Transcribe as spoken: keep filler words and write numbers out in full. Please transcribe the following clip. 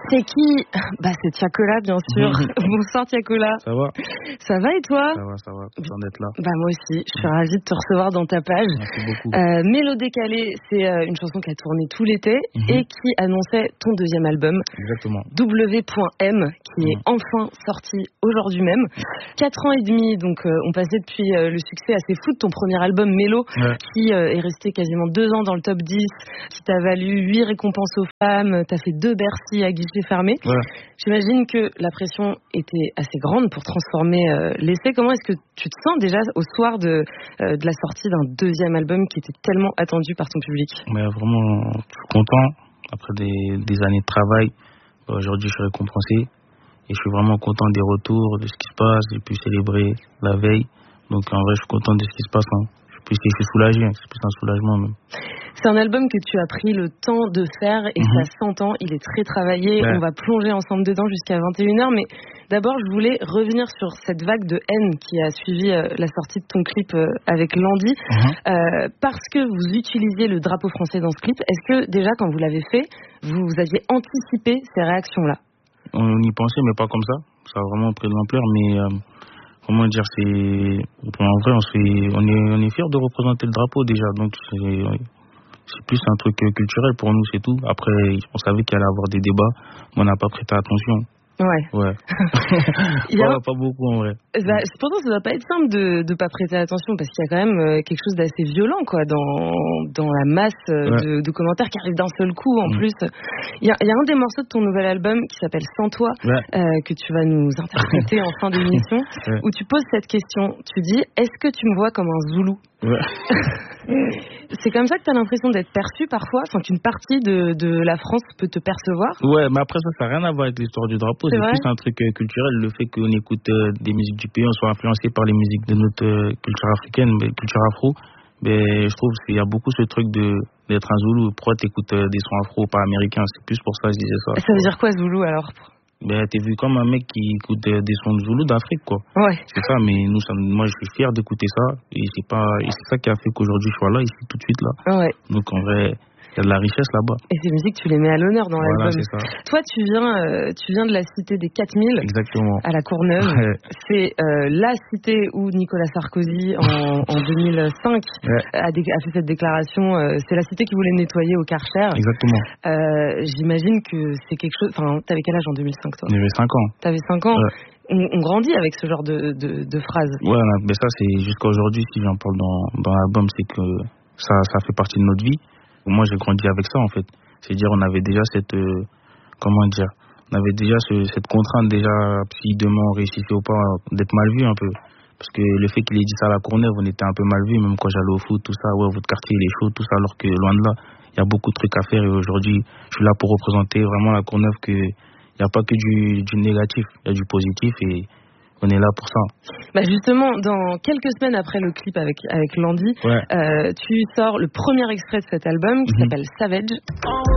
C'est qui? Bah c'est Tiakola bien sûr. Bonsoir Tiakola. Ça va? Ça va et toi? Ça va, ça va, content d'être là. Bah moi aussi, je suis ravie de te recevoir dans ta page. Merci beaucoup. Euh, Mélo décalé, c'est euh, une chanson qui a tourné tout l'été mm-hmm. et qui annonçait ton deuxième album. Exactement. W M qui mm-hmm. est enfin sorti aujourd'hui même. Quatre ans et demi, donc euh, on passait depuis euh, le succès assez fou de ton premier album Mélo, ouais. qui euh, est resté quasiment deux ans dans le top dix, qui t'a valu huit récompenses aux femmes, t'as fait deux Bercy à guichet fermé. Ouais. J'imagine que la pression était assez grande pour transformer euh, l'essai. Comment est-ce que tu te sens déjà au soir de, euh, de la sortie d'un deuxième album qui était tellement attendu par ton public? Mais vraiment, je suis content. Après des, des années de travail, aujourd'hui je suis récompensé. Et je suis vraiment content des retours, de ce qui se passe. J'ai pu célébrer la veille. Donc en vrai, je suis content de ce qui se passe. Hein. Je suis soulagé, hein. C'est plus un soulagement même. C'est un album que tu as pris le temps de faire et mm-hmm. ça s'entend, il est très travaillé. Ouais. On va plonger ensemble dedans jusqu'à vingt et une heures. Mais d'abord, je voulais revenir sur cette vague de haine qui a suivi euh, la sortie de ton clip euh, avec Landy. Mm-hmm. Euh, parce que vous utilisiez le drapeau français dans ce clip. Est-ce que déjà, quand vous l'avez fait, vous, vous aviez anticipé ces réactions-là? On y pensait, mais pas comme ça. Ça a vraiment pris de l'ampleur, mais... Euh... Comment dire, c'est en vrai on se fait, on est on est fiers de représenter le drapeau déjà, donc c'est c'est plus un truc culturel pour nous, c'est tout. Après on savait qu'il allait y avoir des débats, mais on n'a pas prêté attention. Ouais. Ouais. Il y a... pas, pas beaucoup en vrai. Bah, pourtant, ça doit pas être simple de de pas prêter attention parce qu'il y a quand même euh, quelque chose d'assez violent quoi dans dans la masse euh, ouais. de, de commentaires qui arrivent d'un seul coup. En mmh. plus, il y a il y a un des morceaux de ton nouvel album qui s'appelle Sans toi ouais. euh, que tu vas nous interpréter en fin d'émission ouais. où tu poses cette question. Tu dis est-ce que tu me vois comme un Zoulou? Ouais. C'est comme ça que tu as l'impression d'être perçu parfois, enfin qu'une partie de, de la France peut te percevoir. Ouais, mais après ça, ça n'a rien à voir avec l'histoire du drapeau. C'est, c'est plus un truc euh, culturel, le fait qu'on écoute euh, des musiques du pays, on soit influencé par les musiques de notre euh, culture africaine, mais, culture afro. Mais je trouve qu'il y a beaucoup ce truc de d'être un Zoulou. Pourquoi t'écoutes euh, des sons afro, pas américains? C'est plus pour ça que je disais ça. Ça veut dire quoi Zoulou alors? Ben, t'es vu comme un mec qui écoute des, des sons de Zoulou d'Afrique, quoi. Ouais. C'est ça, mais nous, ça, moi, je suis fier d'écouter ça. Et c'est pas, et c'est ça qui a fait qu'aujourd'hui, je sois là, ici, tout de suite, là. Ouais. Donc, en vrai, il y a de la richesse là-bas. Et ces musiques, tu les mets à l'honneur dans voilà, l'album. C'est ça. Toi, tu viens, euh, tu viens de la cité des quatre mille. Exactement. À la Courneuve. Ouais. C'est euh, la cité où Nicolas Sarkozy, en, en deux mille cinq, ouais. a, dé- a fait cette déclaration. Euh, c'est la cité qui voulait nettoyer au Karcher. Exactement. Euh, j'imagine que c'est quelque chose... Enfin, t'avais quel âge en deux mille cinq, toi? J'avais cinq ans. T'avais cinq ans. Ouais. On, on grandit avec ce genre de, de, de phrases. Ouais, mais ça, c'est jusqu'à aujourd'hui, si j'en parle dans, dans l'album, c'est que ça, ça fait partie de notre vie. Moi, j'ai grandi avec ça, en fait. C'est-à-dire, on avait déjà cette... Euh, comment dire On avait déjà ce, cette contrainte, déjà, si demain on réussissait ou pas, d'être mal vu un peu. Parce que le fait qu'il ait dit ça à la Courneuve, on était un peu mal vu, même quand j'allais au foot, tout ça. Ouais, votre quartier, il est chaud, tout ça, alors que loin de là, il y a beaucoup de trucs à faire. Et aujourd'hui, je suis là pour représenter vraiment la Courneuve, qu'il n'y a pas que du, du négatif, il y a du positif et... on est là pour ça. Bah justement, dans quelques semaines après le clip avec, avec Landy, ouais. euh, tu sors le premier extrait de cet album qui mm-hmm. s'appelle Savage.